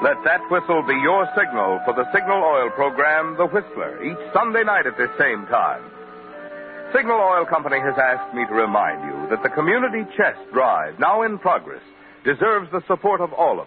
Let that whistle be your signal for the Signal Oil program, The Whistler, each Sunday night at this same time. Signal Oil Company has asked me to remind you that the Community Chest Drive, now in progress, deserves the support of all of